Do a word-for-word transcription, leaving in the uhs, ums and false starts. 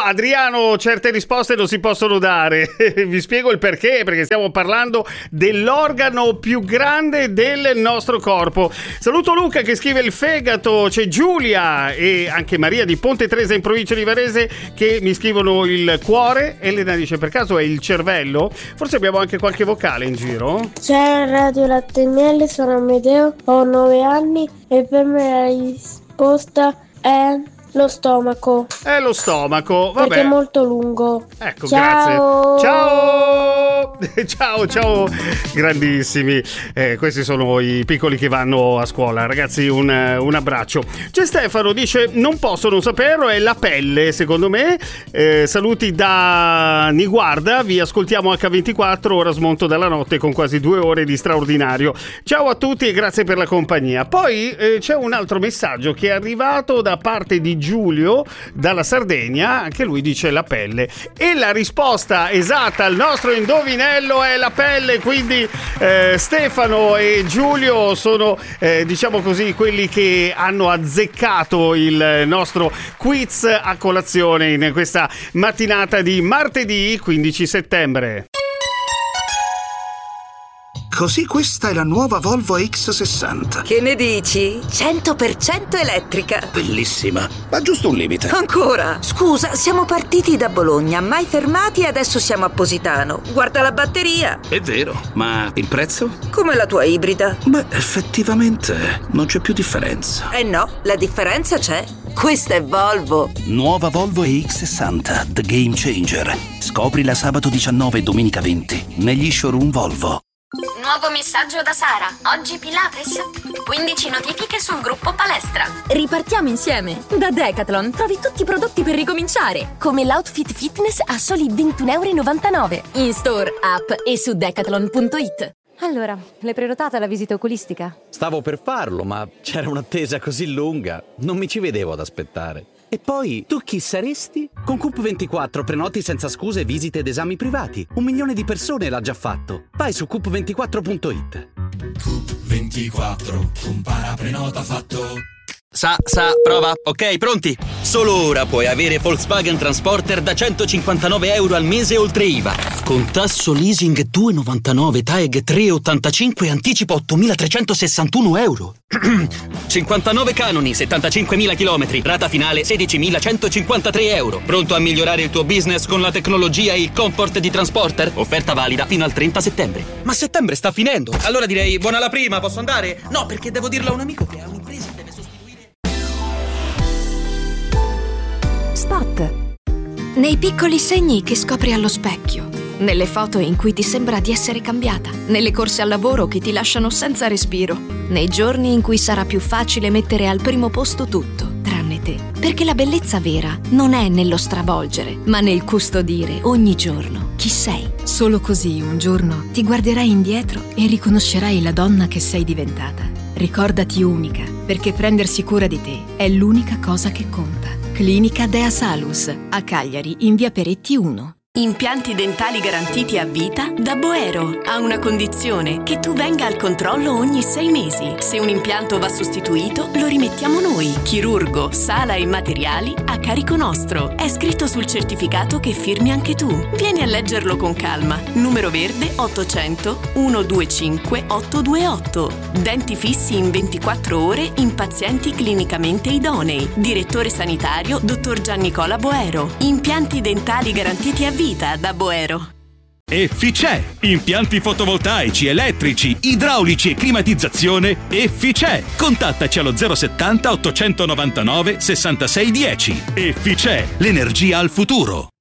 Adriano, certe risposte non si possono dare. Vi spiego il perché, perché stiamo parlando dell'organo più grande del nostro corpo. Saluto Luca che scrive il fegato, c'è Giulia e anche Maria di Ponte Tresa in provincia di Varese che mi scrivono il cuore. Elena dice per caso è il cervello? Forse abbiamo anche qualche vocale in giro. Ciao Radio Latte e Miele, sono Amedeo, ho nove anni e per me la risposta è lo stomaco. È lo stomaco, vabbè. Perché è molto lungo. Ecco, ciao. grazie. Ciao! Ciao, ciao, grandissimi. Eh, questi sono i piccoli che vanno a scuola. Ragazzi, un, un abbraccio. C'è Stefano, dice, non posso non saperlo, è la pelle, secondo me. Eh, saluti da Niguarda, vi ascoltiamo acca ventiquattro, ora smonto dalla notte con quasi due ore di straordinario. Ciao a tutti e grazie per la compagnia. Poi eh, c'è un altro messaggio che è arrivato da parte di Giulio dalla Sardegna, anche lui dice la pelle e la risposta esatta al nostro indovinello è la pelle, quindi eh, Stefano e Giulio sono eh, diciamo così quelli che hanno azzeccato il nostro quiz a colazione in questa mattinata di martedì quindici settembre. Così questa è la nuova Volvo X sessanta. Che ne dici? cento per cento elettrica. Bellissima, ma giusto un limite. Ancora? Scusa, siamo partiti da Bologna, mai fermati e adesso siamo a Positano. Guarda la batteria. È vero, ma il prezzo? Come la tua ibrida. Beh, effettivamente non c'è più differenza. Eh no, la differenza c'è. Questa è Volvo. Nuova Volvo X sessanta, The Game Changer. Scoprila sabato diciannove e domenica venti negli showroom Volvo. Nuovo messaggio da Sara. Oggi Pilates. quindici notifiche sul gruppo palestra. Ripartiamo insieme. Da Decathlon trovi tutti i prodotti per ricominciare, come l'outfit fitness a soli ventuno e novantanove euro. In store, app e su decathlon punto it. Allora, l'hai prenotata la visita oculistica? Stavo per farlo, ma c'era un'attesa così lunga. Non mi ci vedevo ad aspettare. E poi, tu chi saresti? Con Coop ventiquattro prenoti senza scuse visite ed esami privati. Un milione di persone l'ha già fatto. Vai su coop ventiquattro punto it. Coop ventiquattro, compara prenota fatto. Sa, sa, prova. Ok, pronti? Solo ora puoi avere Volkswagen Transporter da centocinquantanove euro al mese oltre I V A. Con tasso leasing due virgola novantanove, T A E G tre virgola ottantacinque e anticipo ottomilatrecentosessantuno euro. cinquantanove canoni, settantacinquemila chilometri, rata finale sedicimilacentocinquantatré euro. Pronto a migliorare il tuo business con la tecnologia e il comfort di Transporter? Offerta valida fino al trenta settembre. Ma settembre sta finendo. Allora direi buona la prima, posso andare? No, perché devo dirlo a un amico che ha un'impresa e deve sostituire. Spot. Nei piccoli segni che scopri allo specchio, nelle foto in cui ti sembra di essere cambiata, nelle corse al lavoro che ti lasciano senza respiro, nei giorni in cui sarà più facile mettere al primo posto tutto, tranne te. Perché la bellezza vera non è nello stravolgere, ma nel custodire ogni giorno chi sei. Solo così un giorno ti guarderai indietro e riconoscerai la donna che sei diventata. Ricordati unica, perché prendersi cura di te è l'unica cosa che conta. Clinica Dea Salus, a Cagliari, in via Peretti uno. Impianti dentali garantiti a vita da Boero. Ha una condizione: che tu venga al controllo ogni sei mesi. Se un impianto va sostituito, lo rimettiamo noi. Chirurgo, sala e materiali a carico nostro. È scritto sul certificato che firmi anche tu. Vieni a leggerlo con calma. Numero verde ottocento centodventicinque ottocentodventotto. Denti fissi in ventiquattro ore in pazienti clinicamente idonei. Direttore sanitario dottor Giannicola Boero. Impianti dentali garantiti a vita da Boero. Efficè, impianti fotovoltaici, elettrici, idraulici e climatizzazione. Efficè, contattaci allo zero settanta ottocentonovantanove sessantasei dieci. Efficè, l'energia al futuro.